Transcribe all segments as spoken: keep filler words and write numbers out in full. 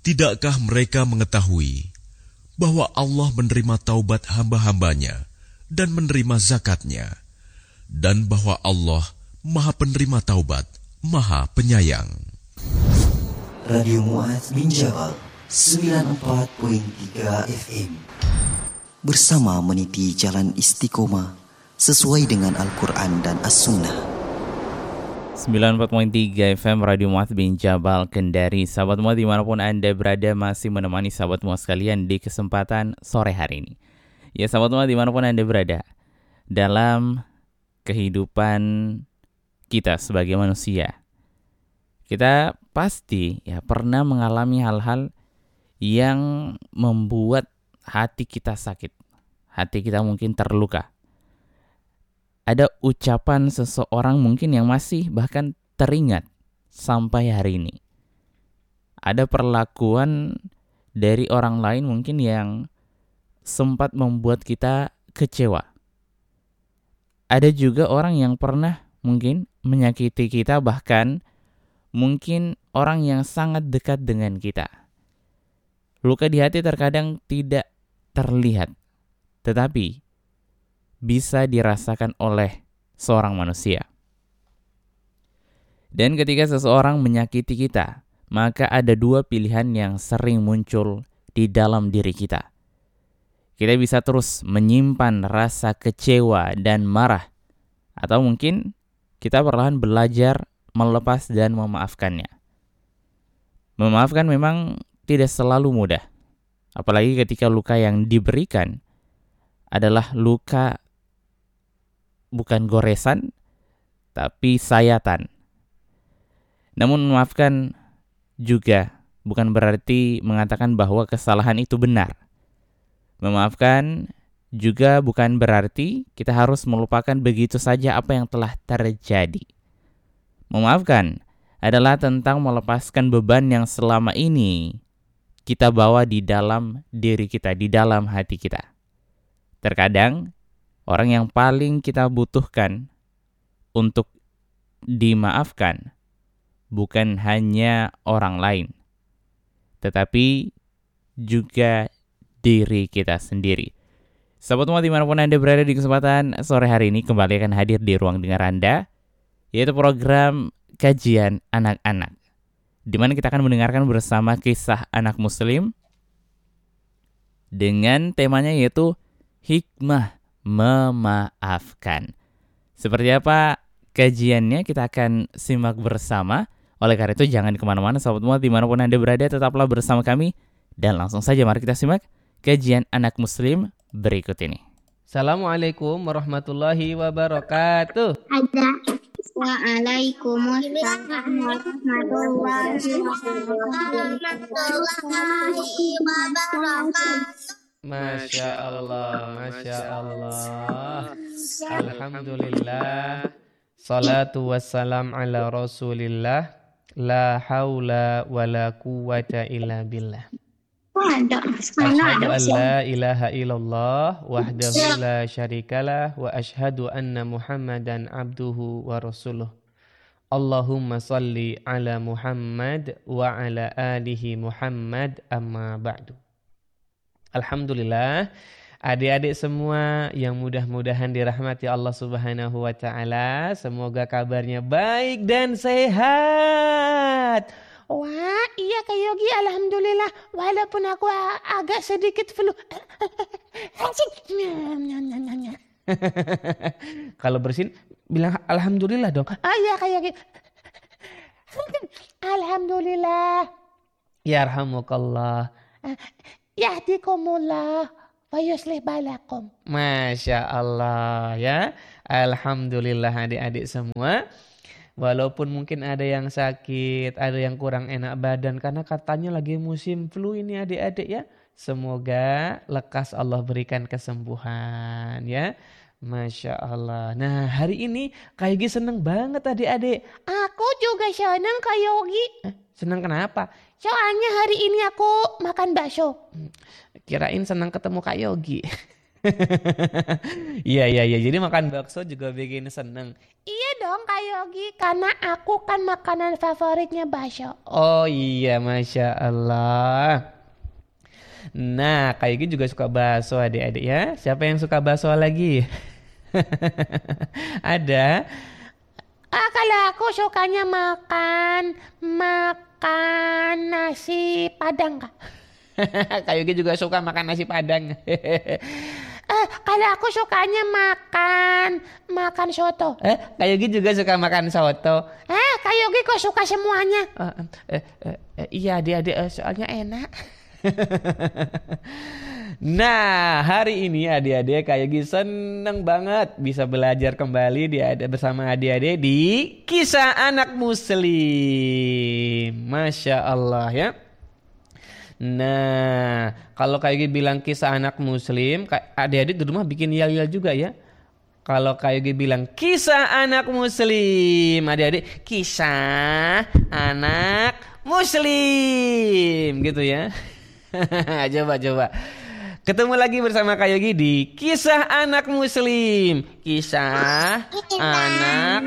Tidakkah mereka mengetahui bahwa Allah menerima taubat hamba-hambanya dan menerima zakatnya, dan bahwa Allah Maha Penerima Taubat, Maha Penyayang. Radio Mu'adz bin Jabal sembilan puluh empat koma tiga F M bersama meniti jalan istiqomah sesuai dengan Al-Quran dan As-Sunnah. sembilan puluh empat koma tiga F M Radio Mu'adz bin Jabal Kendari. Sahabat Mu'adz dimanapun Anda berada, masih menemani sahabat Mu'adz sekalian di kesempatan sore hari ini. Ya sahabat Mu'adz dimanapun Anda berada, dalam kehidupan kita sebagai manusia, kita pasti ya pernah mengalami hal-hal yang membuat hati kita sakit, hati kita mungkin terluka. Ada ucapan seseorang mungkin yang masih bahkan teringat sampai hari ini. Ada perlakuan dari orang lain mungkin yang sempat membuat kita kecewa. Ada juga orang yang pernah mungkin menyakiti kita, bahkan mungkin orang yang sangat dekat dengan kita. Luka di hati terkadang tidak terlihat, tetapi bisa dirasakan oleh seorang manusia. Dan ketika seseorang menyakiti kita, maka ada dua pilihan yang sering muncul di dalam diri kita. Kita bisa terus menyimpan rasa kecewa dan marah, atau mungkin kita perlahan belajar melepas dan memaafkannya. Memaafkan memang tidak selalu mudah, apalagi ketika luka yang diberikan adalah luka bukan goresan, tapi sayatan. Namun memaafkan juga bukan berarti mengatakan bahwa kesalahan itu benar. Memaafkan juga bukan berarti kita harus melupakan begitu saja apa yang telah terjadi. Memaafkan adalah tentang melepaskan beban yang selama ini kita bawa di dalam diri kita, di dalam hati kita. Terkadang orang yang paling kita butuhkan untuk dimaafkan bukan hanya orang lain, tetapi juga diri kita sendiri. Sahabat Mu'adz dimanapun Anda berada, di kesempatan sore hari ini kembali akan hadir di ruang dengar Anda, yaitu program Kajian Anak-Anak, di mana kita akan mendengarkan bersama kisah anak muslim dengan temanya yaitu hikmah memaafkan. Seperti apa kajiannya kita akan simak bersama. Oleh karena itu jangan kemana-mana sahabat Mu'adz dimanapun Anda berada, tetaplah bersama kami. Dan langsung saja mari kita simak kajian anak muslim berikut ini. Assalamualaikum warahmatullahi wabarakatuh. Ada. Waalaikumsalam warahmatullahi wabarakatuh. Masya Allah, Masya Allah. Alhamdulillah. Salatu wassalam ala rasulillah. La hawla wa la quwwata illa billah. Ashhadu an la ilaha illallah wahdahu la syarikalah wa ashhadu anna Muhammadan abduhu wa rasuluh. Allahumma salli ala Muhammad wa ala alihi Muhammad, amma ba'du. Alhamdulillah, adik-adik semua yang mudah-mudahan dirahmati Allah Subhanahu wa taala, semoga kabarnya baik dan sehat. Wah, iya Kak Yogi, alhamdulillah. Walaupun aku agak sedikit flu. Kalau bersin, bilang alhamdulillah dong. Ah iya Kak Yogi. Alhamdulillah. Yarhamukallah. Yahdikumullah wa yuslih balakum. Masya Allah ya. Alhamdulillah adik-adik semua. Walaupun mungkin ada yang sakit, ada yang kurang enak badan karena katanya lagi musim flu ini adik-adik ya. Semoga lekas Allah berikan kesembuhan ya. Masya Allah. Nah hari ini Kak Yogi seneng banget adik-adik. Aku juga seneng Kak Yogi. Eh, seneng kenapa? Soalnya hari ini aku makan bakso. Kirain senang ketemu Kak Yogi. Iya, iya, iya. Jadi makan bakso juga bikin seneng. Iya dong Kak Yogi, karena aku kan makanan favoritnya bakso. Oh iya, Masya Allah. Nah, Kak Yogi juga suka bakso adik-adik ya. Siapa yang suka bakso lagi? Ada? Ah, kalau aku sukanya makan makan nasi Padang Kak. Kak Yogi juga suka makan nasi Padang. Eh, kalau aku sukanya makan makan soto. Eh, Kak Yogi juga suka makan soto. Eh, Kak Yogi kok suka semuanya? Uh, eh, eh, eh, iya adik-adik, eh, soalnya enak. Nah, hari ini adik-adik Kak Yogi seneng banget bisa belajar kembali di ada bersama adik-adik di Kisah Anak Muslim. Masya Allah ya. Nah, kalau Kak Yogi bilang Kisah Anak Muslim, adik-adik di rumah bikin yel-yel juga ya. Kalau Kak Yogi bilang Kisah Anak Muslim, adik-adik Kisah Anak Muslim gitu ya. Coba-coba. Ketemu lagi bersama Kak Yogi di Kisah Anak Muslim. Kisah Anak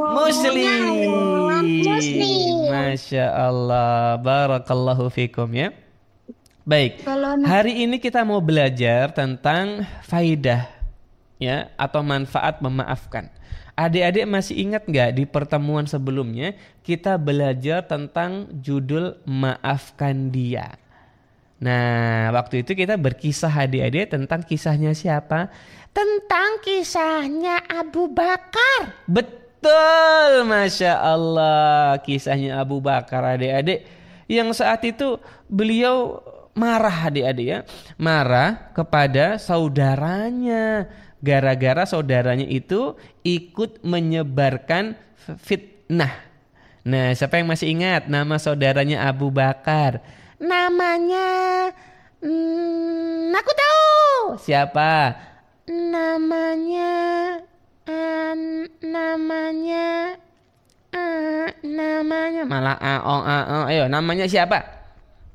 Muslim. Masya Allah. Barakallahu fikum ya. Baik, hari ini kita mau belajar tentang faidah ya atau manfaat memaafkan. Adik-adik masih ingat nggak di pertemuan sebelumnya kita belajar tentang judul Maafkan Dia. Nah, waktu itu kita berkisah adik-adik tentang kisahnya siapa? Tentang kisahnya Abu Bakar. Betul, Masya Allah, kisahnya Abu Bakar adik-adik. Yang saat itu beliau marah adik-adik ya, marah kepada saudaranya gara-gara saudaranya itu ikut menyebarkan fitnah. Nah, siapa yang masih ingat nama saudaranya Abu Bakar? Namanya, hmm, aku tahu. Siapa? Namanya, uh, namanya, uh, namanya. Malah a o a o. Ayo, namanya siapa?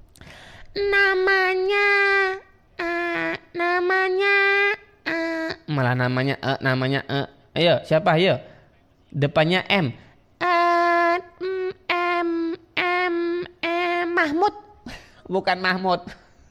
Namanya, uh, namanya, uh, malah namanya e, namanya e. Ayo, siapa? Ayo. Depannya M. Uh, M, M, M, Mahmud. Bukan Mahmud.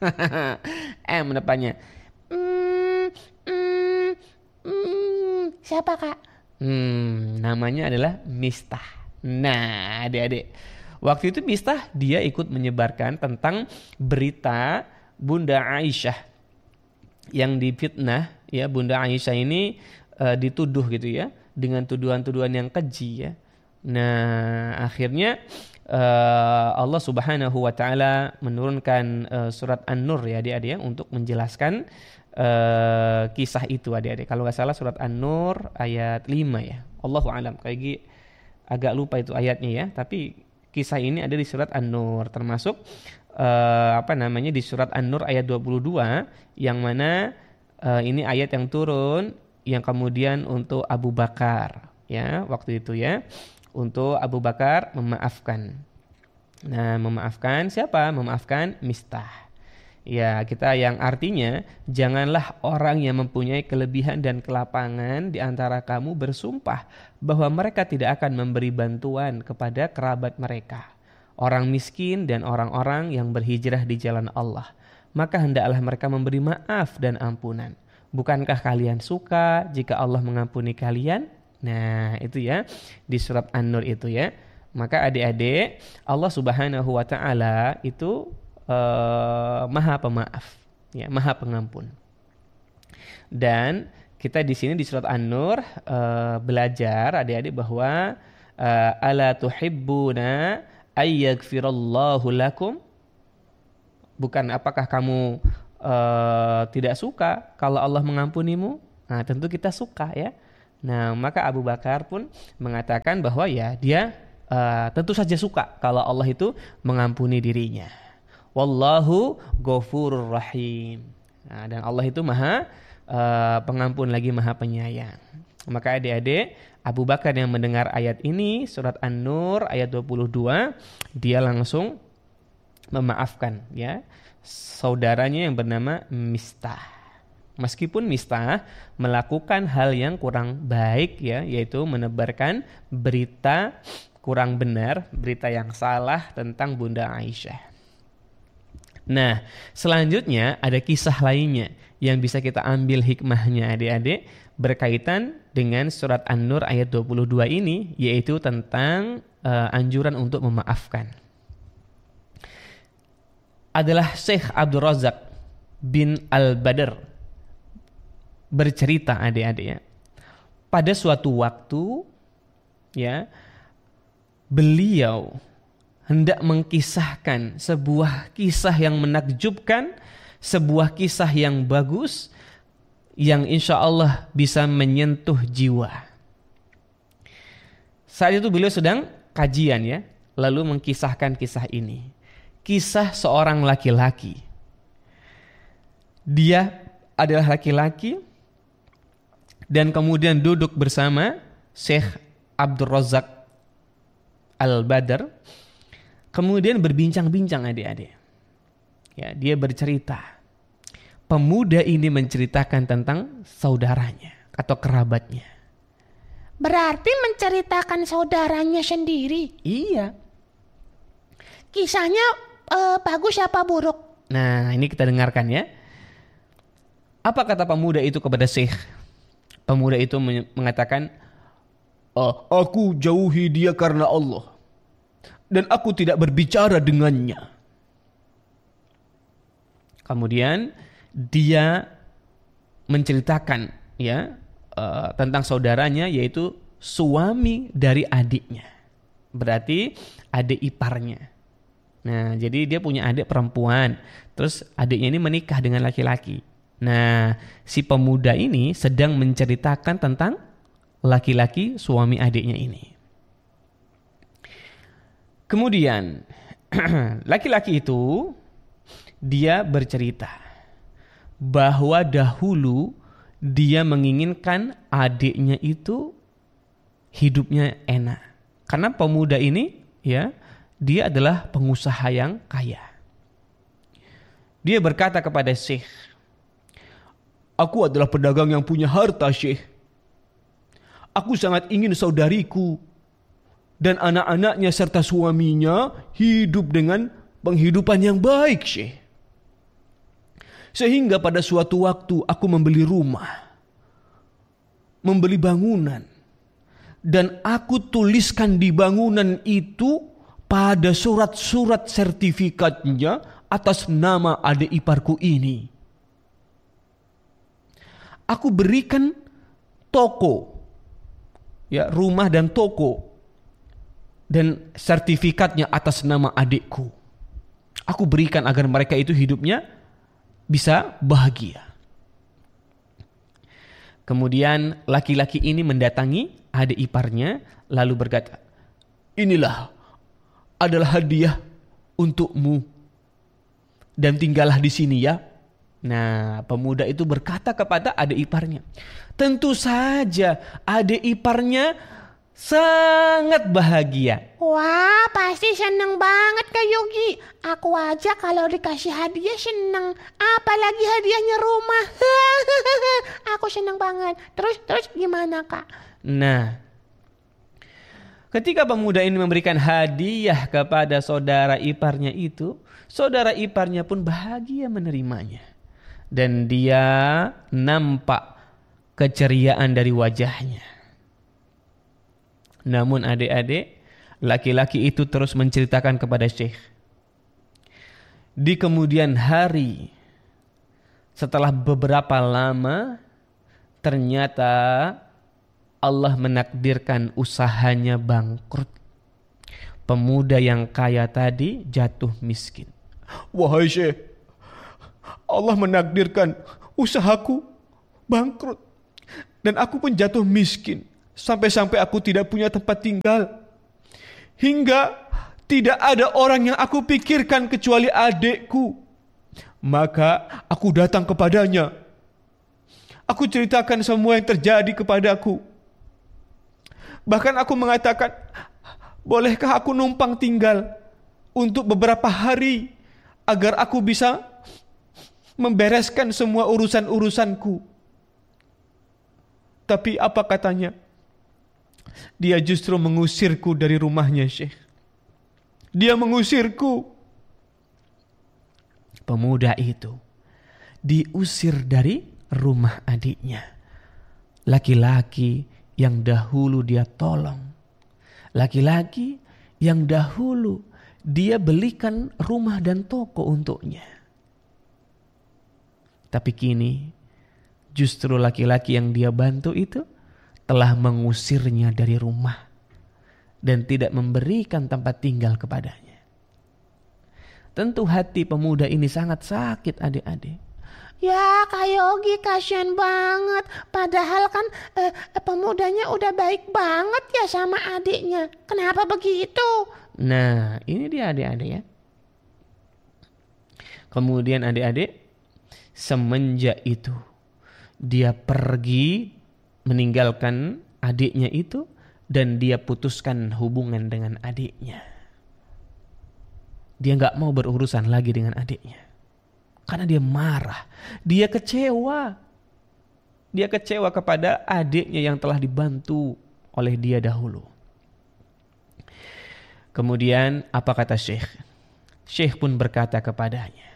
M depannya. Mm, mm, mm, siapa Kak? Hmm, namanya adalah Mistah. Nah, adik-adik. Waktu itu Mistah dia ikut menyebarkan tentang berita Bunda Aisyah yang difitnah ya. Bunda Aisyah ini uh, dituduh gitu ya dengan tuduhan-tuduhan yang keji ya. Nah, akhirnya uh, Allah Subhanahu wa taala menurunkan uh, surat An-Nur ya adik-adik ya, untuk menjelaskan uh, kisah itu adik-adik. Kalau nggak salah surat An-Nur ayat lima ya. Allahu a'lam. Kayak agak lupa itu ayatnya ya, tapi kisah ini ada di surat An-Nur, termasuk uh, apa namanya di surat An-Nur ayat dua puluh dua yang mana uh, ini ayat yang turun yang kemudian untuk Abu Bakar ya waktu itu ya, untuk Abu Bakar memaafkan. Nah, memaafkan siapa? Memaafkan Mistah. Ya, kita yang artinya janganlah orang yang mempunyai kelebihan dan kelapangan di antara kamu bersumpah bahwa mereka tidak akan memberi bantuan kepada kerabat mereka, orang miskin dan orang-orang yang berhijrah di jalan Allah. Maka hendaklah mereka memberi maaf dan ampunan. Bukankah kalian suka jika Allah mengampuni kalian? Nah, itu ya di surat An-Nur itu ya. Maka adik-adik, Allah Subhanahu wa taala itu Uh, maha pemaaf, ya, maha pengampun. Dan kita di sini di surat An-Nur uh, belajar adik-adik bahwa uh, ala tuhibbuna ayyaghfirallahu lakum. Bukan apakah kamu uh, tidak suka kalau Allah mengampunimu? Nah, tentu kita suka ya. Nah, maka Abu Bakar pun mengatakan bahwa ya dia uh, tentu saja suka kalau Allah itu mengampuni dirinya. Wallahu ghafurur rahim. Nah, dan Allah itu maha uh, pengampun lagi maha penyayang. Maka adik-adik, Abu Bakar yang mendengar ayat ini surat An-Nur ayat dua puluh dua, dia langsung memaafkan ya saudaranya yang bernama Mistah. Meskipun Mistah melakukan hal yang kurang baik ya, yaitu menebarkan berita kurang benar, berita yang salah tentang Bunda Aisyah. Nah, selanjutnya ada kisah lainnya yang bisa kita ambil hikmahnya adik-adik berkaitan dengan surat An-Nur ayat dua puluh dua ini, yaitu tentang uh, anjuran untuk memaafkan. Adalah Syekh Abdul Razak bin Al-Badr bercerita adik-adik ya. Pada suatu waktu ya, beliau hendak mengkisahkan sebuah kisah yang menakjubkan, sebuah kisah yang bagus yang insya Allah bisa menyentuh jiwa. Saat itu beliau sedang kajian ya, lalu mengkisahkan kisah ini. Kisah seorang laki-laki. Dia adalah laki-laki dan kemudian duduk bersama Syekh Abdul Razak Al-Badr, kemudian berbincang-bincang adik-adik. Ya, dia bercerita. Pemuda ini menceritakan tentang saudaranya atau kerabatnya. Berarti menceritakan saudaranya sendiri. Iya. Kisahnya eh, bagus apa buruk? Nah, ini kita dengarkan ya. Apa kata pemuda itu kepada Syekh? Pemuda itu mengatakan, oh, aku jauhi dia karena Allah dan aku tidak berbicara dengannya. Kemudian dia menceritakan ya uh, tentang saudaranya, yaitu suami dari adiknya. Berarti adik iparnya. Nah, jadi dia punya adik perempuan, terus adiknya ini menikah dengan laki-laki. Nah, si pemuda ini sedang menceritakan tentang laki-laki suami adiknya ini. Kemudian laki-laki itu dia bercerita bahwa dahulu dia menginginkan adiknya itu hidupnya enak. Karena pemuda ini ya, dia adalah pengusaha yang kaya. Dia berkata kepada Syekh, aku adalah pedagang yang punya harta, Syekh. Aku sangat ingin saudariku dan anak-anaknya serta suaminya hidup dengan penghidupan yang baik, Syekh. Sehingga pada suatu waktu aku membeli rumah, membeli bangunan, dan aku tuliskan di bangunan itu pada surat-surat sertifikatnya atas nama adik iparku ini. Aku berikan toko, ya, rumah dan toko, dan sertifikatnya atas nama adikku. Aku berikan agar mereka itu hidupnya bisa bahagia. Kemudian laki-laki ini mendatangi adik iparnya lalu berkata, inilah adalah hadiah untukmu dan tinggallah di sini ya. Nah, pemuda itu berkata kepada adik iparnya. Tentu saja adik iparnya sangat bahagia. Wah, pasti seneng banget Kak Yogi. Aku aja kalau dikasih hadiah seneng. Apalagi hadiahnya rumah. Aku seneng banget. Terus, terus gimana Kak? Nah, ketika pemuda ini memberikan hadiah kepada saudara iparnya itu, saudara iparnya pun bahagia menerimanya. Dan dia nampak keceriaan dari wajahnya. Namun adik-adik, laki-laki itu terus menceritakan kepada Syekh. Di kemudian hari, setelah beberapa lama, ternyata Allah menakdirkan usahanya bangkrut. Pemuda yang kaya tadi jatuh miskin. Wahai Syekh, Allah menakdirkan usahaku bangkrut dan aku pun jatuh miskin sampai-sampai aku tidak punya tempat tinggal, hingga tidak ada orang yang aku pikirkan kecuali adikku. Maka aku datang kepadanya, aku ceritakan semua yang terjadi kepadaku. Bahkan aku mengatakan, bolehkah aku numpang tinggal untuk beberapa hari agar aku bisa membereskan semua urusan-urusanku. Tapi apa katanya? Dia justru mengusirku dari rumahnya, Syekh. Dia mengusirku. Pemuda itu diusir dari rumah adiknya. Laki-laki yang dahulu dia tolong. Laki-laki yang dahulu dia belikan rumah dan toko untuknya. Tapi kini justru laki-laki yang dia bantu itu telah mengusirnya dari rumah dan tidak memberikan tempat tinggal kepadanya. Tentu hati pemuda ini sangat sakit, adik-adik. Ya Kak Yogi, kasihan banget. Padahal kan eh, pemudanya udah baik banget ya sama adiknya. Kenapa begitu? Nah, ini dia adik-adik ya. Kemudian adik-adik, semenjak itu dia pergi meninggalkan adiknya itu dan dia putuskan hubungan dengan adiknya. Dia gak mau berurusan lagi dengan adiknya. Karena dia marah, dia kecewa. Dia kecewa kepada adiknya yang telah dibantu oleh dia dahulu. Kemudian apa kata Syekh? Syekh pun berkata kepadanya.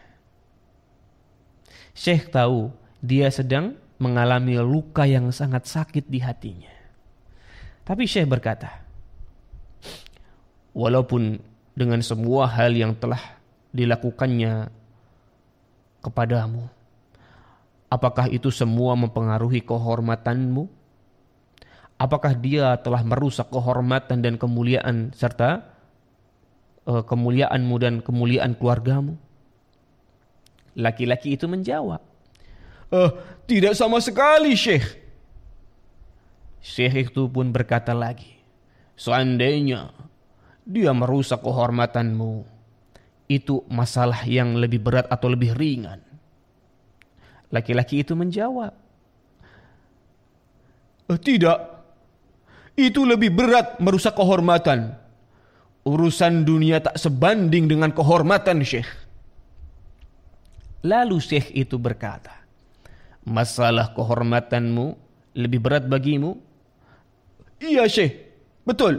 Syekh tahu dia sedang mengalami luka yang sangat sakit di hatinya. Tapi Syekh berkata, walaupun dengan semua hal yang telah dilakukannya kepadamu, apakah itu semua mempengaruhi kehormatanmu? Apakah dia telah merusak kehormatan dan kemuliaan serta uh, kemuliaanmu dan kemuliaan keluargamu? Laki-laki itu menjawab, eh, tidak sama sekali, Syekh. Syekh itu pun berkata lagi, seandainya dia merusak kehormatanmu, itu masalah yang lebih berat atau lebih ringan. Laki-laki itu menjawab, eh, tidak, itu lebih berat merusak kehormatan. Urusan dunia tak sebanding dengan kehormatan, Syekh. Lalu Syekh itu berkata, masalah kehormatanmu lebih berat bagimu? Iya, Syekh, betul.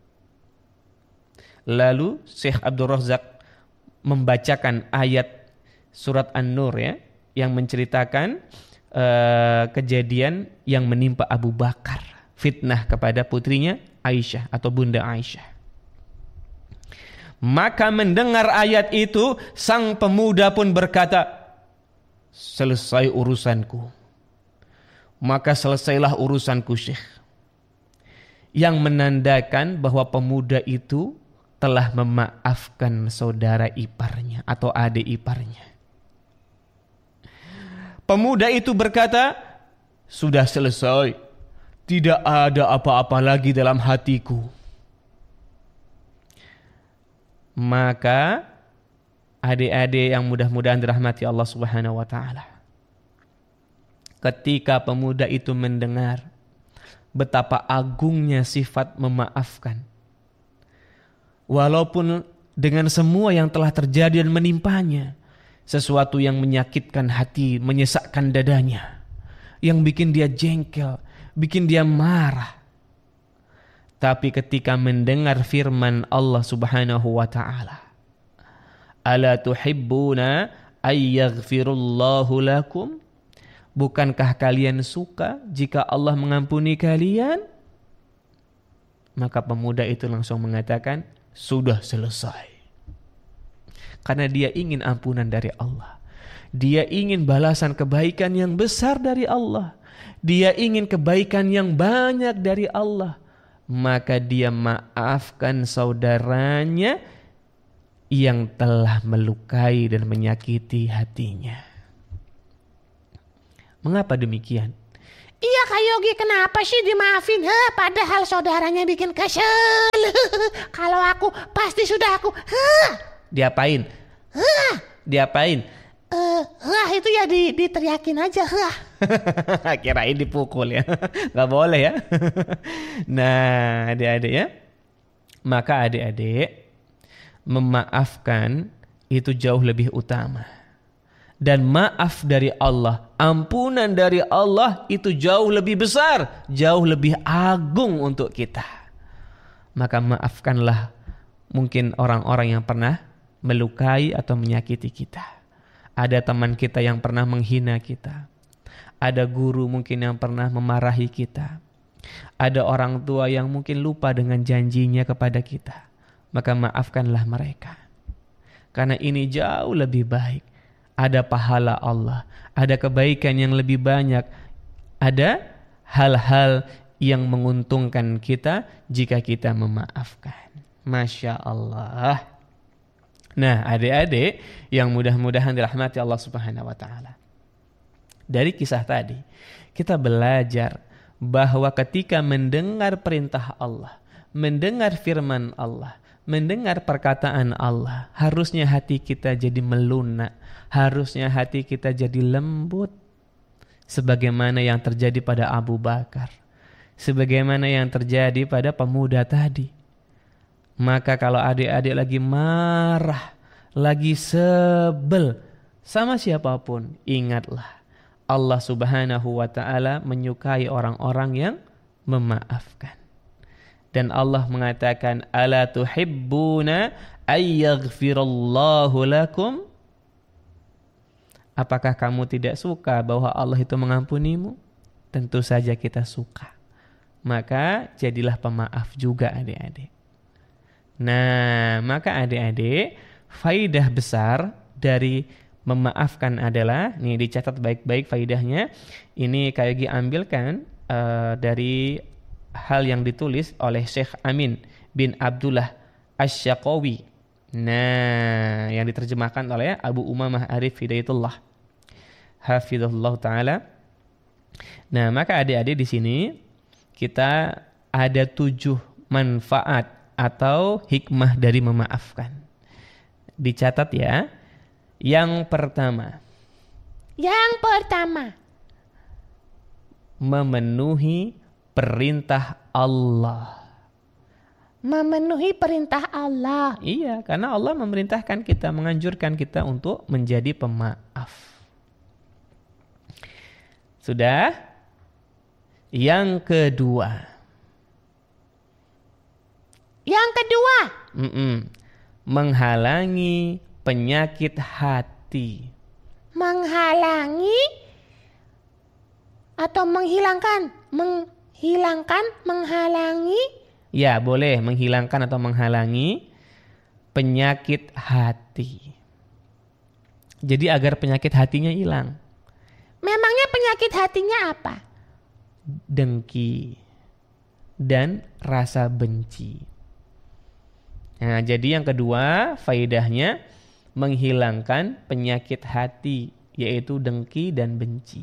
Lalu Syekh Abdul Razak membacakan ayat surat An-Nur ya, yang menceritakan uh, kejadian yang menimpa Abu Bakar, fitnah kepada putrinya Aisyah atau Bunda Aisyah. Maka mendengar ayat itu, sang pemuda pun berkata, selesai urusanku. Maka selesailah urusanku, Syekh. Yang menandakan bahwa pemuda itu telah memaafkan saudara iparnya atau adik iparnya. Pemuda itu berkata, sudah selesai. Tidak ada apa-apa lagi dalam hatiku. Maka adik-adik yang mudah-mudahan dirahmati Allah Subhanahu wa taala, ketika pemuda itu mendengar betapa agungnya sifat memaafkan, walaupun dengan semua yang telah terjadi dan menimpanya, sesuatu yang menyakitkan hati, menyesakkan dadanya, yang bikin dia jengkel, bikin dia marah. Tapi ketika mendengar firman Allah Subhanahu wa taala, ala tuhibbuna ayyaghfirullahu lakum, bukankah kalian suka jika Allah mengampuni kalian? Maka pemuda itu langsung mengatakan, sudah selesai. Karena dia ingin ampunan dari Allah. Dia ingin balasan kebaikan yang besar dari Allah. Dia ingin kebaikan yang banyak dari Allah. Maka dia maafkan saudaranya yang telah melukai dan menyakiti hatinya. Mengapa demikian? Iya Kak Yogi, kenapa sih dimaafin? Heh, padahal saudaranya bikin kesel. Kalau aku, pasti sudah aku. Heh. Diapain? Heh. Diapain? Uh, hah itu ya di, diteriakin aja. Hah. Kirain dipukul ya. Gak boleh ya. Nah adik-adik ya, maka adik-adik memaafkan itu jauh lebih utama Dan maaf dari Allah, ampunan dari Allah itu jauh lebih besar, jauh lebih agung untuk kita. Maka maafkanlah mungkin orang-orang yang pernah melukai atau menyakiti kita. Ada teman kita yang pernah menghina kita. Ada guru mungkin yang pernah memarahi kita. Ada orang tua yang mungkin lupa dengan janjinya kepada kita. Maka maafkanlah mereka. Karena ini jauh lebih baik. Ada pahala Allah, ada kebaikan yang lebih banyak, ada hal-hal yang menguntungkan kita jika kita memaafkan. Masya Allah. Nah, adik-adik yang mudah-mudahan dirahmati Allah Subhanahu wa Ta'ala. Dari kisah tadi, kita belajar bahwa ketika mendengar perintah Allah, mendengar firman Allah, mendengar perkataan Allah, harusnya hati kita jadi melunak. Harusnya hati kita jadi lembut. Sebagaimana yang terjadi pada Abu Bakar. Sebagaimana yang terjadi pada pemuda tadi. Maka kalau adik-adik lagi marah, lagi sebel sama siapapun, ingatlah Allah Subhanahu wa Ta'ala menyukai orang-orang yang memaafkan. Dan Allah mengatakan, ala tuhibbuna ayyaghfirallahu lakum. Apakah kamu tidak suka bahwa Allah itu mengampunimu? Tentu saja kita suka. Maka jadilah pemaaf juga adik-adik. Nah, maka adik-adik, faidah besar dari memaafkan adalah, nih dicatat baik-baik faidahnya. Ini Kak Yogi ambilkan uh, dari hal yang ditulis oleh Syekh Amin bin Abdullah Asy-Syaqawi. Nah, yang diterjemahkan oleh Abu Umamah Arif Hidayatullah hafizahullah ta'ala. Nah, maka adik-adik di sini kita ada tujuh manfaat atau hikmah dari memaafkan. Dicatat ya. Yang pertama. Yang pertama. Memenuhi perintah Allah. Memenuhi perintah Allah. Iya, karena Allah memerintahkan kita, menganjurkan kita untuk menjadi pemaaf. Sudah? Yang kedua. Yang kedua. Mm-mm. Menghalangi penyakit hati. Menghalangi atau menghilangkan? Menghilangkan, menghalangi? Ya, boleh menghilangkan atau menghalangi penyakit hati. Jadi agar penyakit hatinya hilang. Memangnya penyakit hatinya apa? Dengki dan rasa benci. Nah, jadi yang kedua faidahnya menghilangkan penyakit hati, yaitu dengki dan benci.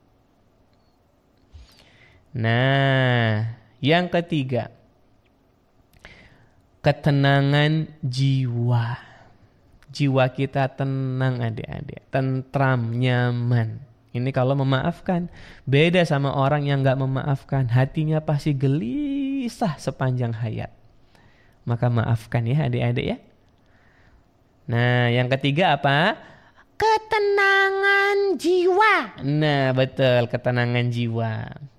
Nah, yang ketiga, ketenangan jiwa. Jiwa kita tenang adik-adik, tentram, nyaman. Ini kalau memaafkan. Beda sama orang yang gak memaafkan. Hatinya pasti gelisah sepanjang hayat. Maka maafkan ya adik-adik ya. Nah, yang ketiga apa? Ketenangan jiwa. Nah, betul, ketenangan jiwa.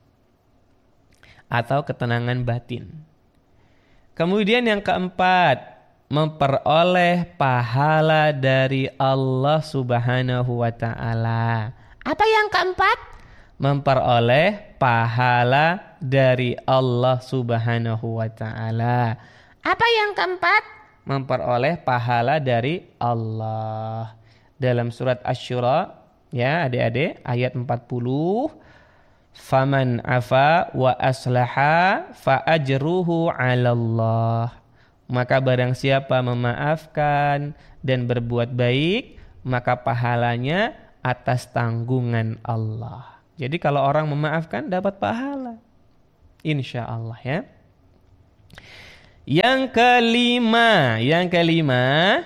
Atau ketenangan batin. Kemudian yang keempat, memperoleh pahala dari Allah Subhanahu wa Ta'ala. Apa yang keempat? Memperoleh pahala dari Allah Subhanahu wa Ta'ala. Apa yang keempat? Memperoleh pahala dari Allah. Dalam surat Asy-Syura, ya adik-adik, ayat empat puluh. Faman afa wa aslaha fa ajruhu 'ala Allah. Maka barang siapa memaafkan dan berbuat baik, maka pahalanya atas tanggungan Allah. Jadi kalau orang memaafkan dapat pahala. Insya Allah ya. Yang kelima, yang kelima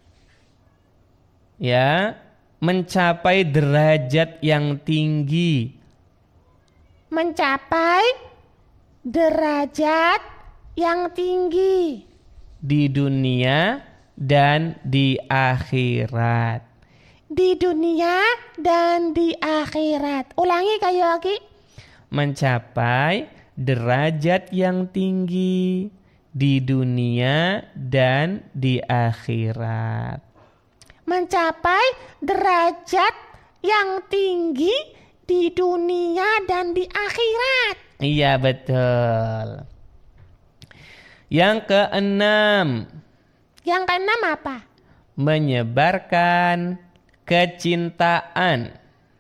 ya, mencapai derajat yang tinggi. Mencapai derajat yang tinggi di dunia dan di akhirat. di dunia dan di akhirat. Ulangi Kak Yogi. Mencapai derajat yang tinggi di dunia dan di akhirat. Mencapai derajat yang tinggi di dunia dan di akhirat. Iya, betul. Yang keenam. Yang keenam apa? Menyebarkan kecintaan.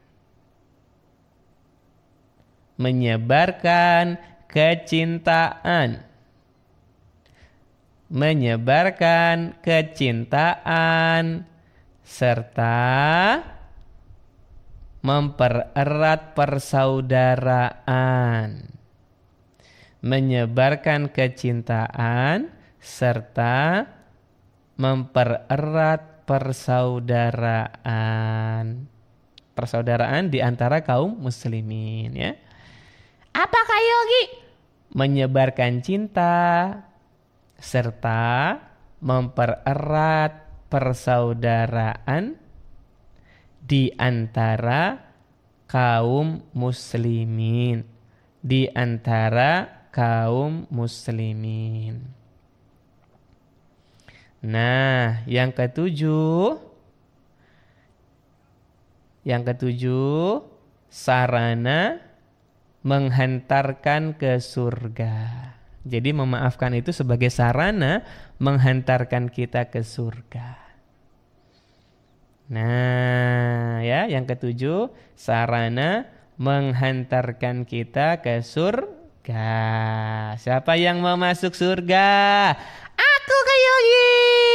Menyebarkan kecintaan. Menyebarkan kecintaan serta mempererat persaudaraan. Menyebarkan kecintaan serta mempererat persaudaraan. Persaudaraan di antara kaum muslimin, ya. Apa Kak Yogi? Menyebarkan cinta serta mempererat persaudaraan di antara kaum muslimin, di antara kaum muslimin. Nah, yang ketujuh, yang ketujuh, sarana menghantarkan ke surga. Jadi memaafkan itu sebagai sarana menghantarkan kita ke surga. Nah, ya, yang ketujuh, sarana menghantarkan kita ke surga. Siapa yang mau masuk surga? Aku Kak Yogi.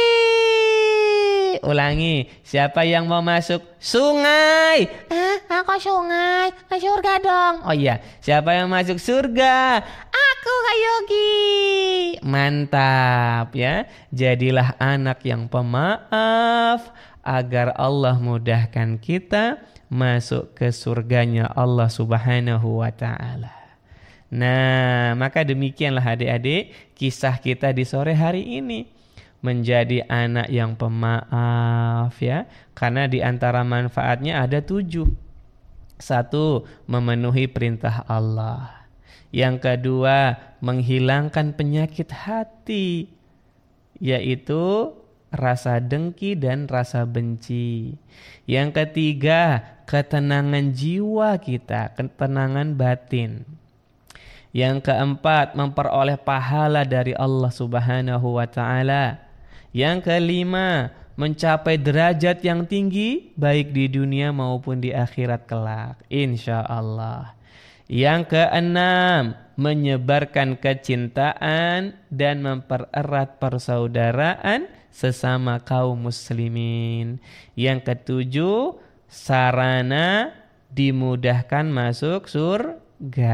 Ulangi, siapa yang mau masuk sungai? Eh, aku sungai, ke surga dong. Oh iya, siapa yang masuk surga? Aku Kak Yogi. Mantap, ya. Jadilah anak yang pemaaf agar Allah mudahkan kita masuk ke surganya Allah Subhanahu wa ta'ala. Nah, maka demikianlah adik-adik kisah kita di sore hari ini. Menjadi anak yang pemaaf, ya. Karena di antara manfaatnya ada tujuh. Satu, memenuhi perintah Allah. Yang kedua, menghilangkan penyakit hati, yaitu rasa dengki dan rasa benci. Yang ketiga, ketenangan jiwa kita, ketenangan batin. Yang keempat, memperoleh pahala dari Allah Subhanahu wa ta'ala. Yang kelima, mencapai derajat yang tinggi baik di dunia maupun di akhirat kelak, insya Allah. Yang keenam, menyebarkan kecintaan dan mempererat persaudaraan sesama kaum muslimin. Yang ketujuh, sarana dimudahkan masuk surga.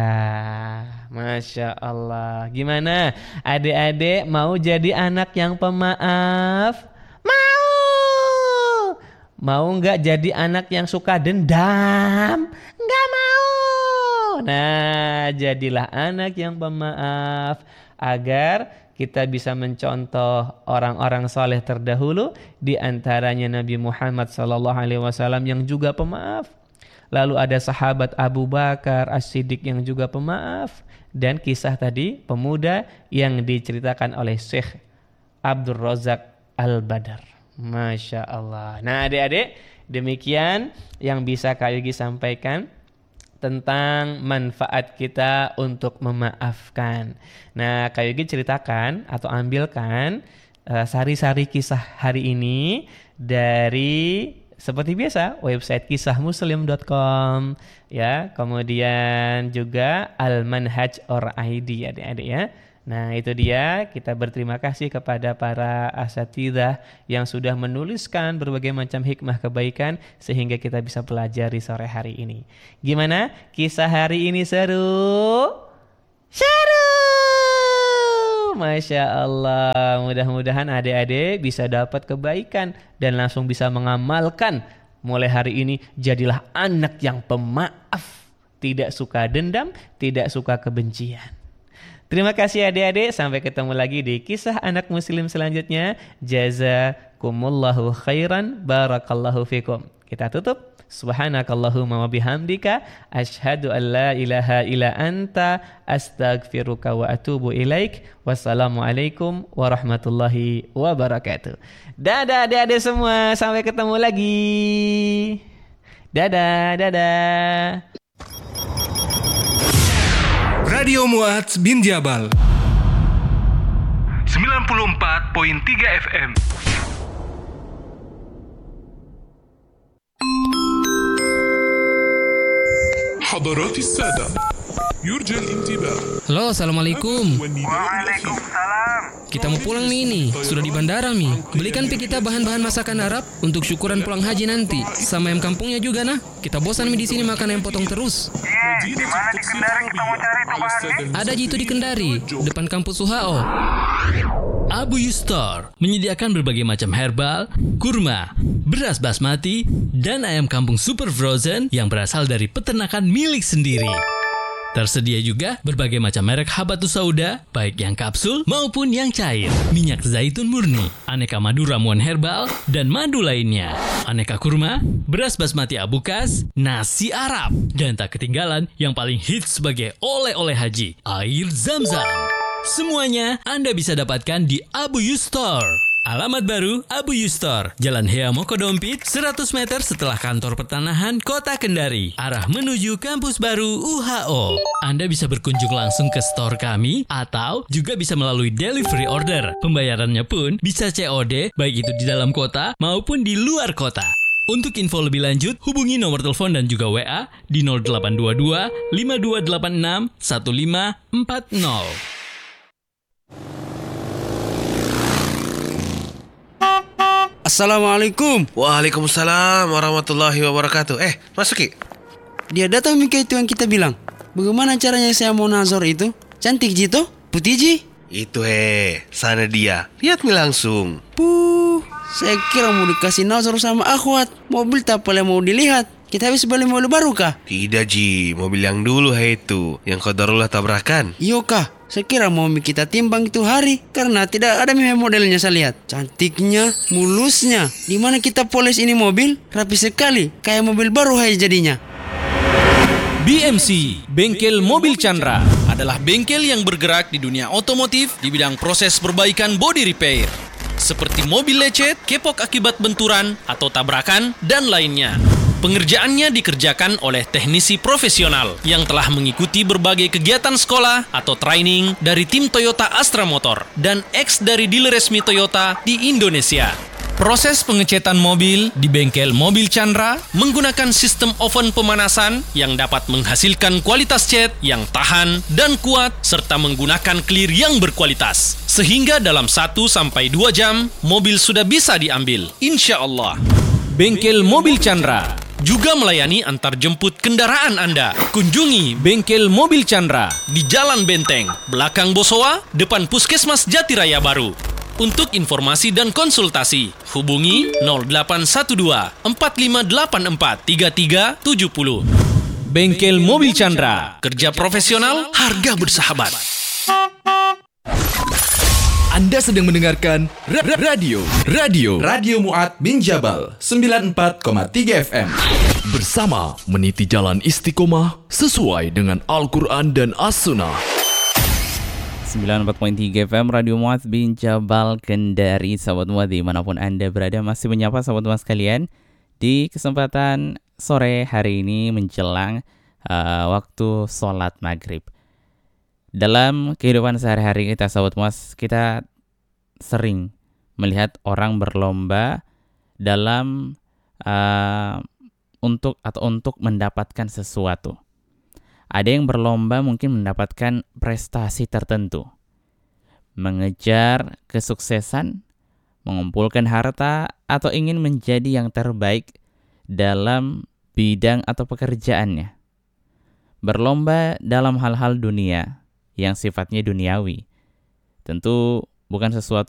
Masya Allah. Gimana? Adik-adik mau jadi anak yang pemaaf? Mau. Mau nggak jadi anak yang suka dendam? Nggak mau. Nah, jadilah anak yang pemaaf agar kita bisa mencontoh orang-orang saleh terdahulu, di antaranya Nabi Muhammad sallallahu alaihi wasallam yang juga pemaaf. Lalu ada sahabat Abu Bakar As-Siddiq yang juga pemaaf. Dan kisah tadi pemuda yang diceritakan oleh Syekh Abdul Razak Al-Badar. Masya Allah. Nah adik-adik, demikian yang bisa Kak Yogi sampaikan tentang manfaat kita untuk memaafkan. Nah Kak Yogi ceritakan atau ambilkan uh, sari-sari kisah hari ini dari seperti biasa website kisah muslim dot com, ya, kemudian juga Al-Manhaj or I D, adik-adik, ya. Nah itu dia, kita berterima kasih kepada para asatidzah yang sudah menuliskan berbagai macam hikmah kebaikan sehingga kita bisa pelajari sore hari ini. Gimana? Kisah hari ini seru? Seru! Masya Allah, mudah-mudahan adik-adik bisa dapat kebaikan dan langsung bisa mengamalkan. Mulai hari ini jadilah anak yang pemaaf, tidak suka dendam, tidak suka kebencian. Terima kasih adik-adik, sampai ketemu lagi di kisah anak muslim selanjutnya. Jazakumullahu khairan, barakallahu fikum. Kita tutup. Subhanakallahumma wa bihamdika asyhadu an la ilaha illa anta astaghfiruka wa atubu ilaik. Wassalamualaikum warahmatullahi wabarakatuh. Dadah adik-adik semua, sampai ketemu lagi. Dadah, dadah. Radio Mu'adz bin Jabal sembilan puluh empat koma tiga F M. حضرات السادة يرجى الانتباه. Halo, assalamualaikum. Waalaikumsalam. Kita mau pulang nih ini, sudah di bandara Mi. Belikan pi kita bahan-bahan masakan Arab untuk syukuran pulang haji nanti. Sama ayam kampungnya juga nah. Kita bosan Mi di sini makan ayam potong terus. Iya, di mana di Kendari kita mau cari tuh bahannya? Ada Ji itu di Kendari, depan kampus U H O. Abu Yustar menyediakan berbagai macam herbal, kurma, beras basmati, dan ayam kampung super frozen yang berasal dari peternakan milik sendiri. Tersedia juga berbagai macam merek habatus sauda, baik yang kapsul maupun yang cair, minyak zaitun murni, aneka madu ramuan herbal, dan madu lainnya, aneka kurma, beras basmati abukas, nasi Arab, dan tak ketinggalan yang paling hits sebagai oleh-oleh haji, air Zam-Zam. Semuanya Anda bisa dapatkan di Abu Yustar. Alamat baru Abu Yustar, Jalan Hea Mokodompit, seratus meter setelah kantor pertanahan Kota Kendari, arah menuju kampus baru U H O. Anda bisa berkunjung langsung ke store kami atau juga bisa melalui delivery order. Pembayarannya pun bisa C O D, baik itu di dalam kota maupun di luar kota. Untuk info lebih lanjut, hubungi nomor telepon dan juga W A di nol delapan dua dua lima dua delapan enam satu lima empat nol. Assalamualaikum. Waalaikumsalam warahmatullahi wabarakatuh. Eh, masuki. Dia datang Mika itu yang kita bilang. Bagaimana caranya saya mau nazar itu? Cantik Jito? Putih Ji? Itu he, sana dia. Lihat nih langsung. Puh, saya kira mau dikasih nazar sama akhwat. Mobil tak boleh mau dilihat. Kita habis beli mobil baru kah? Tidak Ji, mobil yang dulu he itu, yang qadarullah tabrakan. Iyo kah? Saya kira mau kita timbang itu hari karena tidak ada modelnya saya lihat. Cantiknya, mulusnya. Di mana kita polis ini mobil? Rapi sekali, kayak mobil baru hai jadinya. B M C, Bengkel Mobil Chandra, adalah bengkel yang bergerak di dunia otomotif di bidang proses perbaikan body repair, seperti mobil lecet, kepok akibat benturan atau tabrakan, dan lainnya. Pengerjaannya dikerjakan oleh teknisi profesional yang telah mengikuti berbagai kegiatan sekolah atau training dari tim Toyota Astra Motor dan ex dari dealer resmi Toyota di Indonesia. Proses pengecetan mobil di bengkel Mobil Chandra menggunakan sistem oven pemanasan yang dapat menghasilkan kualitas cat yang tahan dan kuat serta menggunakan clear yang berkualitas. Sehingga dalam satu sampai dua jam, mobil sudah bisa diambil. Insya Allah. Bengkel Mobil Chandra juga melayani antar jemput kendaraan Anda. Kunjungi Bengkel Mobil Chandra di Jalan Benteng, belakang Bosowa, depan Puskesmas Jatiraya Baru. Untuk informasi dan konsultasi, hubungi nol delapan satu dua empat lima delapan empat tiga tiga tujuh nol. Bengkel Mobil Chandra, kerja profesional, harga bersahabat. Anda sedang mendengarkan ra- ra- radio Radio Radio Mu'adz bin Jabal sembilan puluh empat koma tiga F M. Bersama meniti jalan istiqomah sesuai dengan Al-Quran dan As-Sunnah. sembilan puluh empat koma tiga F M Radio Mu'adz bin Jabal Kendari. Sahabat Mu'adz dimanapun Anda berada, masih menyapa sahabat Mu'adz sekalian di kesempatan sore hari ini menjelang uh, waktu sholat maghrib. Dalam kehidupan sehari-hari kita sahabat Mu'adz, kita sering melihat orang berlomba dalam uh, untuk atau untuk mendapatkan sesuatu. Ada yang berlomba mungkin mendapatkan prestasi tertentu, mengejar kesuksesan, mengumpulkan harta, atau ingin menjadi yang terbaik dalam bidang atau pekerjaannya. Berlomba dalam hal-hal dunia yang sifatnya duniawi tentu bukan sesuatu